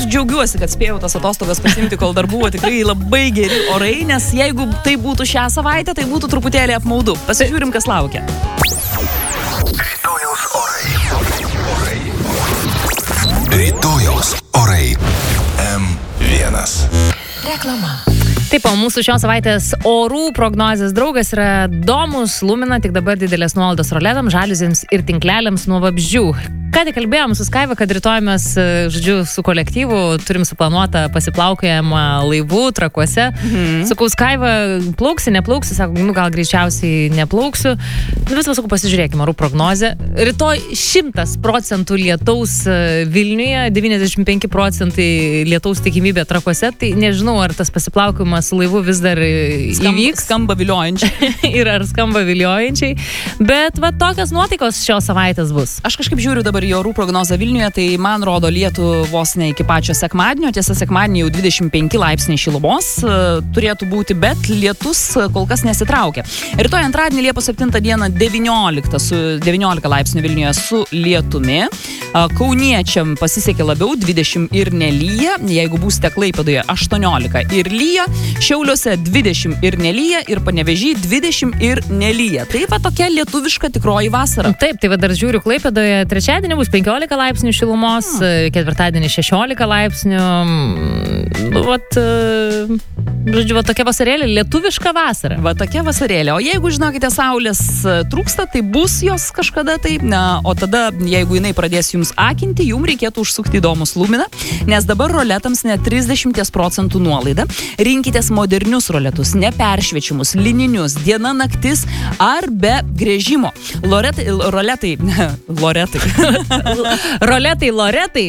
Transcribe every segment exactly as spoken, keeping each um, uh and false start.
džiaugiuosi, kad spėjau tas atostogas pasiimti, kol dar buvo tikrai labai geri orai, nes jeigu tai būtų šią savaitę, tai būtų truputėlį apmaudu. Pasižiūrim, kas laukia. Rytojaus orai. Orai. Rytojaus orai. M vienas. Reklama. Taip, o mūsų šios savaitės orų prognozės draugas yra Domus Lumina, tik dabar didelės nuolaidos roletams, žaliuzėms ir tinkleliams nuo vabzdžių. Ką tik kalbėjom su Skaiva, kad rytoj mes, žodžiu, su kolektyvu turim suplanuotą pasiplaukiojimą laivų trakuose. Mhm. Sakau, Skaiva, plauksi, neplauksi, sako, nu gal greičiausiai neplauksiu. Nu visą, sakau, pasižiūrėkime, orų prognozę. Rytoj šimtas procentų lietaus Vilniuje, devyniasdešimt penki procentai lietaus tikimybė trakuose, tai nežinau, ar tas pasiplaukiojimas su laivu vis dar įvyks. Skamba viliojančiai. Ir ar skamba viliojančiai. Bet va tokios nuotaikos šios savaitės bus. Aš kažkaip žiūriu dabar į orų prognozą Vilniuje, tai man rodo lietų vos ne iki pačio sekmadienio. Tiesa, sekmadienį jau dvidešimt penki laipsniai šilumos turėtų būti, bet lietus kol kas nesitraukia. Rytoj antradienį Liepos septintą dieną devyniolika, su devyniolika laipsnių Vilniuje su lietumi. Kauniečiam pasisekė labiau, dvidešimt ir nelyja. Jeigu būsite Klaipėdoje, aštuoniolika ir lyja. Šiauliuose dvidešimt ir nelyja. Ir Panevėžy dvidešimt ir nelyja. Tai va tokia lietuviška tikroji vasara. Taip, tai va dar žiūriu Klaipėdoje trečiadienį bus penkiolika laipsnių šilumos, hmm. ketvirtadienį šešiolika laipsnių. Nu, vat, žodžiu, va tokia vasarėlė, lietuviška vasara. Va tokia vasarėlė. O jeigu, žinokite, saulės trūksta, tai bus jos kažkada tai. Na, o tada, jeigu jinai pradės jums akinti, jums reikėtų užsukti į Domus Lumina, nes dabar roletams net trisdešimt procentų nuolaida. Rinkitės modernius roletus, neperšviečiamus, lininius, diena, naktis ar be grėžimo. Loretai, roletai, loretai. Roletai, loretai.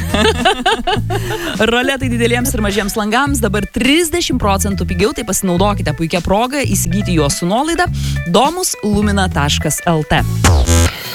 Roletai dideliems ir mažiems langams dabar trisdešimt procentų pigiau, tai pasinaudokite puikia proga įsigyti juos su nuolaida domus lumina taškas lt.